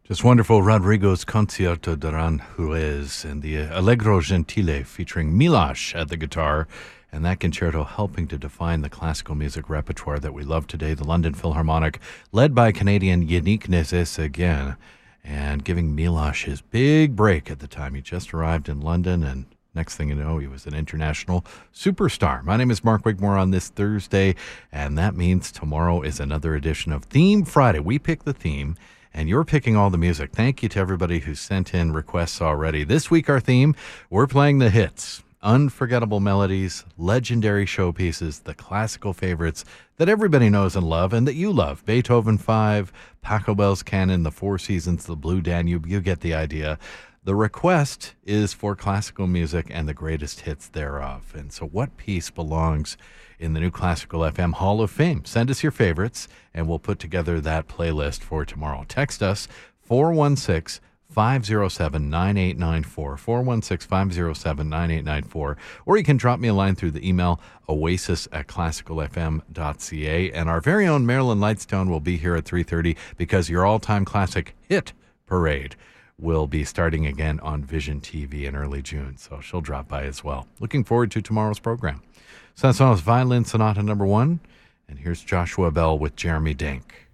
Just wonderful Rodrigo's Concierto de Aranjuez and the Allegro Gentile featuring Milosh at the guitar, and that concerto helping to define the classical music repertoire that we love today, the London Philharmonic, led by Canadian Yannick Nézet-Séguin, and giving Milosh his big break at the time. He just arrived in London, and next thing you know, he was an international superstar. My name is Mark Wigmore on this Thursday, and that means tomorrow is another edition of Theme Friday. We pick the theme, and you're picking all the music. Thank you to everybody who sent in requests already. This week, our theme, we're playing the hits, unforgettable melodies, legendary showpieces, the classical favorites that everybody knows and love and that you love. Beethoven 5, Pachelbel's Canon, the Four Seasons, the Blue Danube. You get the idea. The request is for classical music and the greatest hits thereof. And so what piece belongs in the new Classical FM Hall of Fame? Send us your favorites, and we'll put together that playlist for tomorrow. Text us 416-507-9894, 416-507-9894, or you can drop me a line through the email oasis@classicalfm.ca. And our very own Marilyn Lightstone will be here at 3:30 because your all-time classic hit parade will be starting again on Vision TV in early June, so she'll drop by as well. Looking forward to tomorrow's program. Saint-Saëns Violin Sonata No. 1, and here's Joshua Bell with Jeremy Denk.